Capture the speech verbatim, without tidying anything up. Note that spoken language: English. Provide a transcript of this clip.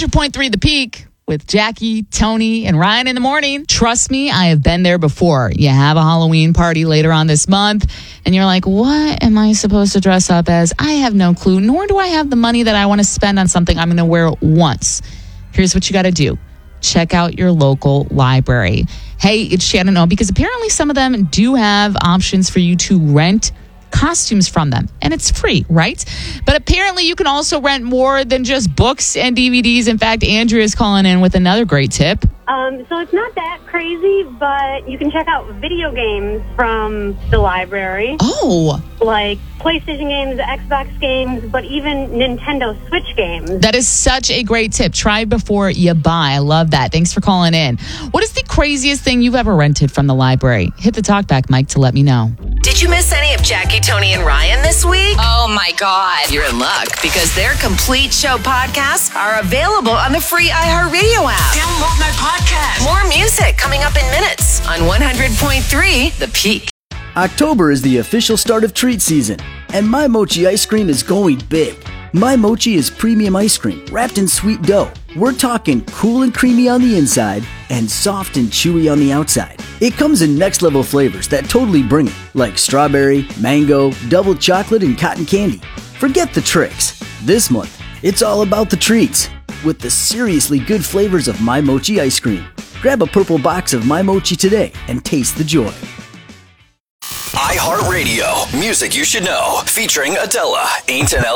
hundred point three The Peak with Jackie, Tony, and Ryan in the morning. Trust me, I have been there before. You have a Halloween party later on this month, and you're like, what am I supposed to dress up as? I have no clue, nor do I have the money that I want to spend on something I'm going to wear once. Here's what you got to do. Check out your local library. Hey, it's Shannon O, because apparently some of them do have options for you to rent costumes from them, and it's free, right? But apparently you can also rent more than just books and D V Ds. In fact, Andrea is calling in with another great tip. Um, so it's not that crazy, but you can check out video games from the library. Oh. Like PlayStation games, Xbox games, but even Nintendo Switch games. That is such a great tip. Try before you buy. I love that. Thanks for calling in. What is the craziest thing you've ever rented from the library? Hit the talkback mic to let me know. Did you miss any of Jackie, Tony, and Ryan this week? Oh my God. You're in luck, because their complete show podcasts are available on the free iHeartRadio app. Download my podcast. More music coming up in minutes on one hundred point three The Peak. October is the official start of treat season, and My Mochi ice cream is going big. My Mochi is premium ice cream wrapped in sweet dough. We're talking cool and creamy on the inside and soft and chewy on the outside. It comes in next level flavors that totally bring it, like strawberry, mango, double chocolate, and cotton candy. Forget the tricks. This month, it's all about the treats with the seriously good flavors of My Mochi ice cream. Grab a purple box of My Mochi today and taste the joy. iHeartRadio, music you should know, featuring Adela, Ain't an